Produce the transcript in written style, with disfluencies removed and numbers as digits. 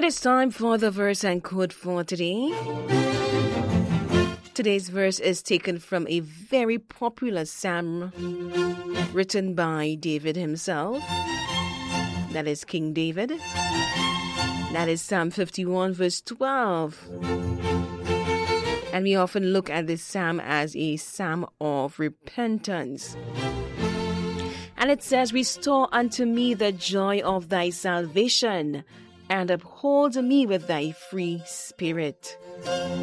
It's time for the verse and quote for today. Today's verse is taken from a very popular psalm written by David himself. That is King David. That is Psalm 51 verse 12. And we often look at this psalm as a psalm of repentance. And it says, "Restore unto me the joy of thy salvation, and uphold me with thy free spirit."